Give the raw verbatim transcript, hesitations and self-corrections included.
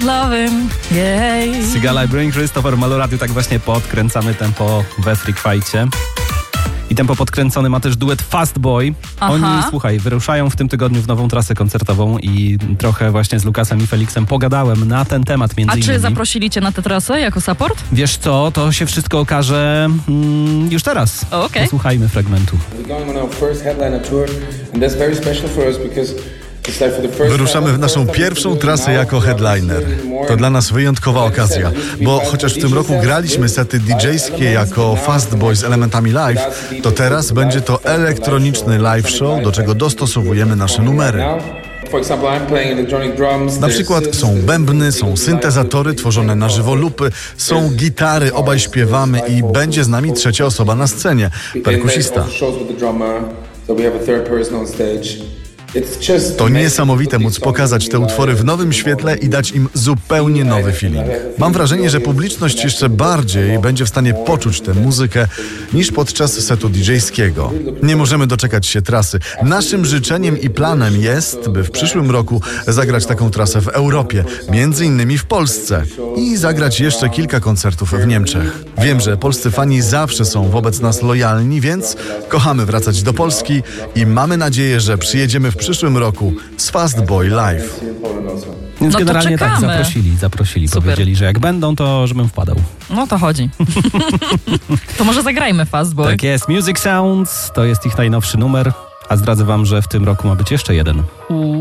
love him, yeah. Sigala i Brain, Christopher Maloradiu, tak właśnie podkręcamy tempo we Freak Fightie. I tempo podkręcony ma też duet Fast Boy. Aha. Oni, słuchaj, wyruszają w tym tygodniu w nową trasę koncertową i trochę właśnie z Lukasem i Felixem pogadałem na ten temat między A innymi. czy zaprosili cię na tę trasę jako support? Wiesz co, to się wszystko okaże mm, już teraz. Okej. Okay. Posłuchajmy fragmentu. Wyruszamy w naszą pierwszą trasę jako headliner. To dla nas wyjątkowa okazja, bo chociaż w tym roku graliśmy sety didżejskie jako Fast Boy z elementami live, to teraz będzie to elektroniczny live show, do czego dostosowujemy nasze numery. Na przykład są bębny, są syntezatory tworzone na żywo lupy, są gitary, obaj śpiewamy i będzie z nami trzecia osoba na scenie, perkusista. To niesamowite móc pokazać te utwory w nowym świetle i dać im zupełnie nowy feeling. Mam wrażenie, że publiczność jeszcze bardziej będzie w stanie poczuć tę muzykę niż podczas setu didżejskiego. Nie możemy doczekać się trasy. Naszym życzeniem i planem jest, by w przyszłym roku zagrać taką trasę w Europie, między innymi w Polsce i zagrać jeszcze kilka koncertów w Niemczech. Wiem, że polscy fani zawsze są wobec nas lojalni, więc kochamy wracać do Polski i mamy nadzieję, że przyjedziemy w przyszłym roku z Fast Boy Live. Więc No to generalnie tak, czekamy. zaprosili, zaprosili. Super. Powiedzieli, że jak będą, to żebym wpadał. No to chodzi. To może zagrajmy Fast Boy. Tak jest, Music Sounds, to jest ich najnowszy numer, a zdradzę wam, że w tym roku ma być jeszcze jeden. Uuu.